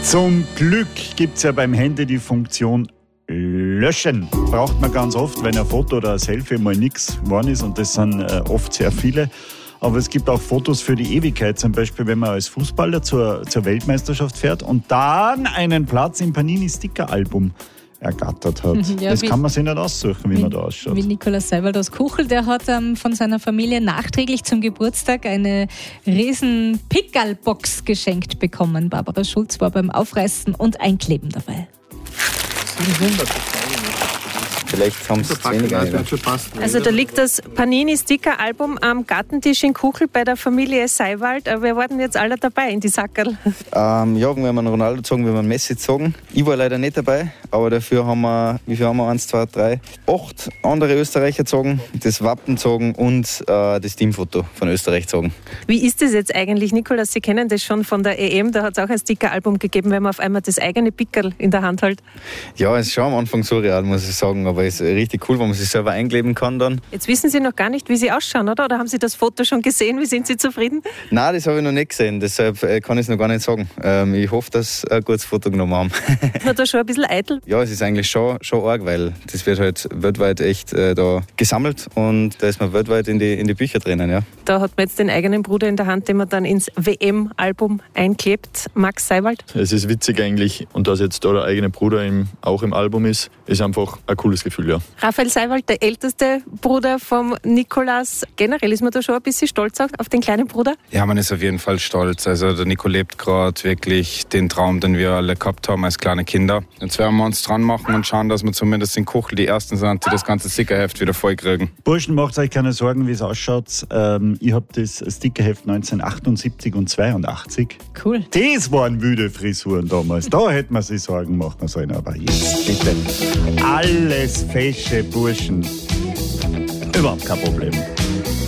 Zum Glück gibt es ja beim Handy die Funktion Löschen. Braucht man ganz oft, wenn ein Foto oder ein Selfie mal nichts geworden ist, und das sind oft sehr viele. Aber es gibt auch Fotos für die Ewigkeit, zum Beispiel wenn man als Fußballer zur Weltmeisterschaft fährt und dann einen Platz im Panini-Sticker-Album ergattert hat. Ja, das kann man sich nicht aussuchen, wie man da ausschaut. Wie Nikolaus Seiwald aus Kuchel, der hat von seiner Familie nachträglich zum Geburtstag eine riesen Pickerl-Box geschenkt bekommen. Barbara Schulz war beim Aufreißen und Einkleben dabei. 700. Vielleicht haben sie es weniger. Also da liegt das Panini-Sticker-Album am Gartentisch in Kuchel bei der Familie Seiwald. Wir waren jetzt alle dabei in die Sackerl. Ja, wir haben einen Ronaldo gezogen, wir haben einen Messi gezogen. Ich war leider nicht dabei, aber dafür haben wir, wie viel haben wir? 1, 2, 3, 8 andere Österreicher gezogen, das Wappen gezogen und das Teamfoto von Österreich gezogen. Wie ist das jetzt eigentlich, Nikolaus? Sie kennen das schon von der EM, da hat es auch ein Sticker-Album gegeben, wenn man auf einmal das eigene Pickerl in der Hand hält. Ja, es ist schon am Anfang surreal, muss ich sagen, aber es ist richtig cool, wenn man sich selber einkleben kann dann. Jetzt wissen Sie noch gar nicht, wie Sie ausschauen, oder? Oder haben Sie das Foto schon gesehen? Wie sind Sie zufrieden? Nein, das habe ich noch nicht gesehen, deshalb kann ich es noch gar nicht sagen. Ich hoffe, dass Sie ein gutes Foto genommen haben. Ist man da schon ein bisschen eitel? Ja, es ist eigentlich schon arg, weil das wird halt weltweit echt da gesammelt und da ist man weltweit in die Bücher drinnen, ja. Da hat man jetzt den eigenen Bruder in der Hand, den man dann ins WM-Album einklebt. Max Seiwald? Es ist witzig eigentlich, und dass jetzt da der eigene Bruder auch im Album ist einfach ein cooles Gefühl, ja. Raphael Seiwald, der älteste Bruder vom Nikolaus. Generell ist man da schon ein bisschen stolz auf den kleinen Bruder? Ja, man ist auf jeden Fall stolz. Also der Nico lebt gerade wirklich den Traum, den wir alle gehabt haben als kleine Kinder. Jetzt werden wir uns dran machen und schauen, dass wir zumindest in Kuchel die Ersten sind, die das ganze Stickerheft wieder voll kriegen. Burschen, macht euch keine Sorgen, wie es ausschaut. Ich habe das Stickerheft 1978 und 82. Cool. Das waren wüde Frisuren damals. Da hätte man sich Sorgen machen sollen. Aber jetzt bitte alles fesche Burschen. Überhaupt kein Problem.